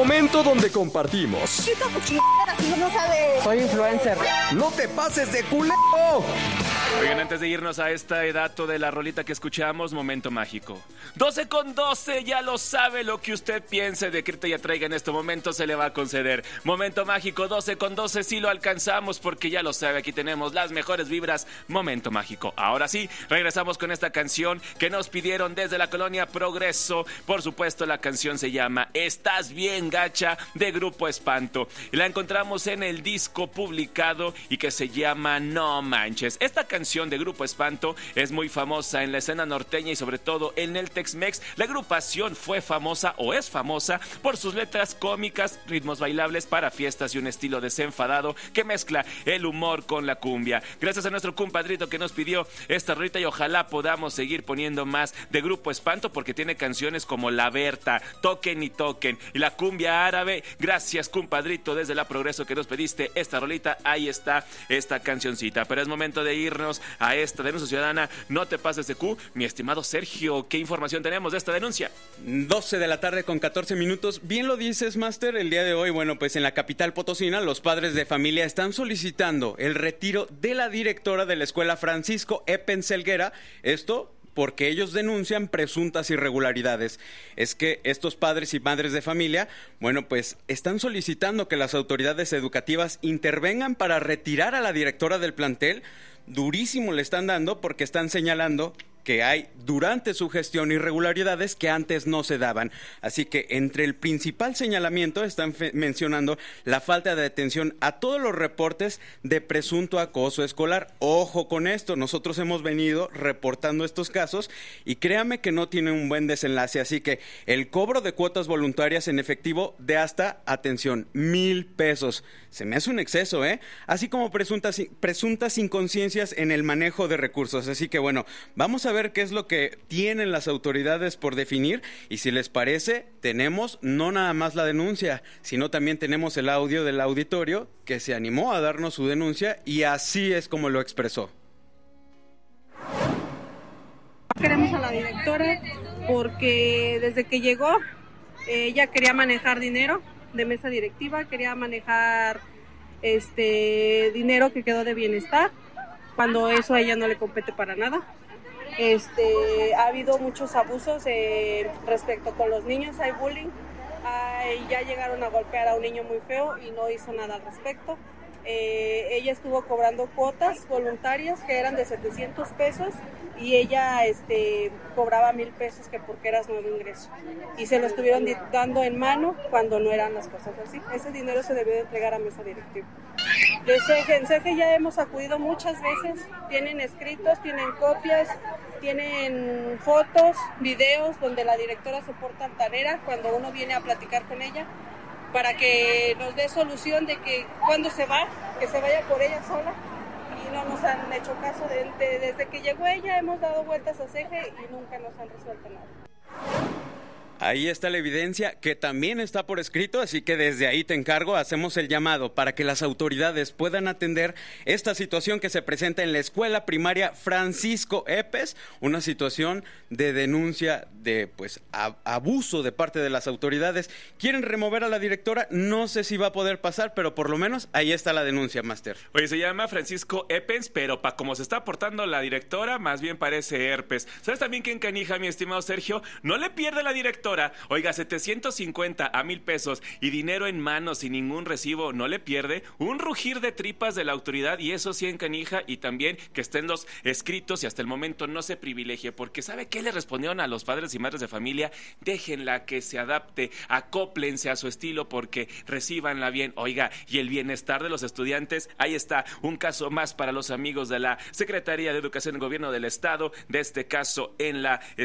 momento donde compartimos. Chica, pues chingadera, si no sabe. Soy influencer. ¡No te pases de culero! Oigan, antes de irnos a este dato de la rolita que escuchamos, momento mágico. 12:12, ya lo sabe, lo que usted piense de que ya traiga en este momento se le va a conceder. Momento mágico, 12:12, sí lo alcanzamos porque ya lo sabe, aquí tenemos las mejores vibras. Momento mágico. Ahora sí, regresamos con esta canción que nos pidieron desde la colonia Progreso. Por supuesto, la canción se llama Estás Bien Gacha, de Grupo Espanto. Y la encontramos en el disco publicado y que se llama No Manches. Esta canción de Grupo Espanto es muy famosa en la escena norteña y sobre todo en el Tex-Mex. La agrupación fue famosa o es famosa por sus letras cómicas, ritmos bailables para fiestas y un estilo desenfadado que mezcla el humor con la cumbia. Gracias a nuestro compadrito que nos pidió esta rolita y ojalá podamos seguir poniendo más de Grupo Espanto porque tiene canciones como La Berta, Toquen y Toquen y la cumbia árabe. Gracias, compadrito, desde la Progreso que nos pediste esta rolita. Ahí está esta cancioncita. Pero es momento de irnos a esta denuncia ciudadana. No te pases de Q. Mi estimado Sergio, ¿qué información tenemos de esta denuncia? 12 de la tarde con 14 minutos. Bien lo dices, Master. El día de hoy, bueno, pues en la capital potosina, los padres de familia están solicitando el retiro de la directora de la escuela Francisco Epens Helguera. Esto porque ellos denuncian presuntas irregularidades. Es que estos padres y madres de familia, bueno, pues están solicitando que las autoridades educativas intervengan para retirar a la directora del plantel. Durísimo le están dando porque están señalando que hay durante su gestión irregularidades que antes no se daban. Así que entre el principal señalamiento están mencionando la falta de atención a todos los reportes de presunto acoso escolar. Ojo con esto, nosotros hemos venido reportando estos casos y créame que no tienen un buen desenlace. Así que el cobro de cuotas voluntarias en efectivo de hasta, atención, 1,000 pesos. Se me hace un exceso, ¿eh? Así como presuntas inconsciencias en el manejo de recursos. Así que bueno, vamos a ver qué es lo que tienen las autoridades por definir y si les parece, tenemos no nada más la denuncia, sino también tenemos el audio del auditorio que se animó a darnos su denuncia y así es como lo expresó. Queremos a la directora porque desde que llegó ella quería manejar dinero de mesa directiva, quería manejar dinero que quedó de bienestar, cuando eso a ella no le compete para nada. Ha habido muchos abusos respecto con los niños, hay bullying, ya llegaron a golpear a un niño muy feo y no hizo nada al respecto. Ella estuvo cobrando cuotas voluntarias que eran de 700 pesos y ella cobraba 1,000 pesos que porque eras nuevo ingreso y se lo estuvieron dando en mano cuando no eran las cosas así. Ese dinero se debió de entregar a mesa directiva. En CEGE ya hemos acudido muchas veces, tienen escritos, tienen copias, tienen fotos, videos donde la directora se porta altanera cuando uno viene a platicar con ella para que nos dé solución de que cuando se va, que se vaya por ella sola y no nos han hecho caso. Desde que llegó ella hemos dado vueltas a CEGE y nunca nos han resuelto nada. Ahí está la evidencia que también está por escrito, así que desde ahí te encargo, hacemos el llamado para que las autoridades puedan atender esta situación que se presenta en la escuela primaria Francisco Epes, una situación de denuncia de abuso de parte de las autoridades. Quieren remover a la directora, no sé si va a poder pasar, pero por lo menos ahí está la denuncia, Master. Oye, se llama Francisco Epens, pero como se está portando la directora, más bien parece herpes. ¿Sabes también quién canija, mi estimado Sergio? No le pierde la directora. Oiga, 750 a 1,000 pesos y dinero en mano sin ningún recibo, no le pierde un rugir de tripas de la autoridad y eso sí encanija y también que estén los escritos y hasta el momento no se privilegie porque ¿sabe qué le respondieron a los padres y madres de familia? Déjenla que se adapte, acóplense a su estilo porque recíbanla bien. Oiga, y el bienestar de los estudiantes, ahí está, un caso más para los amigos de la Secretaría de Educación del Gobierno del Estado, de este caso en la